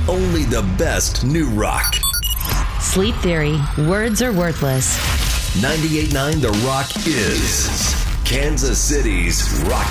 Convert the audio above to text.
Only the best new rock. Sleep Theory. Words are worthless. 98.9 The Rock is Kansas City's rock